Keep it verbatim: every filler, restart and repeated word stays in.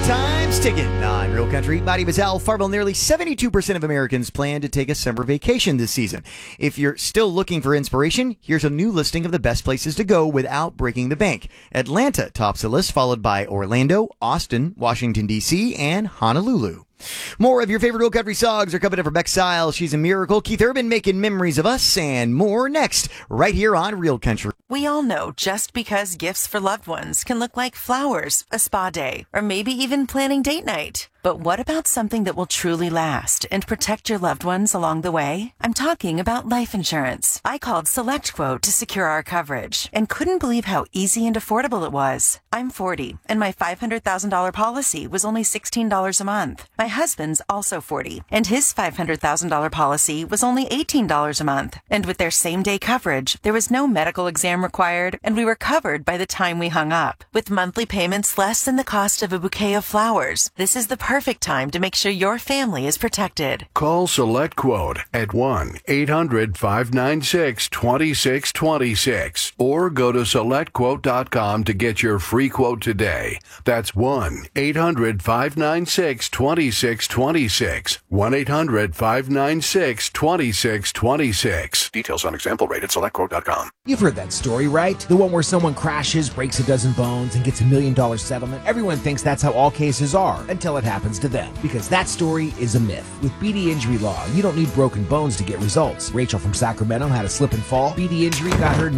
Summertime's ticking on Real Country. My name is Al Farwell. Nearly seventy-two percent of Americans plan to take a summer vacation this season. If you're still looking for inspiration, here's a new listing of the best places to go without breaking the bank. Atlanta tops the list, followed by Orlando, Austin, Washington, D C, and Honolulu. More of your favorite Real Country songs are coming up from Exile. She's a Miracle. Keith Urban making memories of us, and more next, right here on Real Country. We all know just because gifts for loved ones can look like flowers, a spa day, or maybe even planning date night. But what about something that will truly last and protect your loved ones along the way? I'm talking about life insurance. I called SelectQuote to secure our coverage and couldn't believe how easy and affordable it was. I'm forty, and my five hundred thousand dollars policy was only sixteen dollars a month. My husband's also forty, and his five hundred thousand dollars policy was only eighteen dollars a month. And with their same-day coverage, there was no medical exam required, and we were covered by the time we hung up. With monthly payments less than the cost of a bouquet of flowers, this is the perfect time to make sure your family is protected. Call SelectQuote at one eight hundred five nine six two six two six or go to select quote dot com to get your free quote today. That's one eight hundred five nine six two six two six. one eight hundred five nine six two six two six. Details on example rate at select quote dot com. You've heard that story, right? The one where someone crashes, breaks a dozen bones, and gets a million dollar settlement. Everyone thinks that's how all cases are until it happens to them. Because that story is a myth. With B D Injury Law, you don't need broken bones to get results. Rachel from Sacramento had a slip and fall. B D Injury got her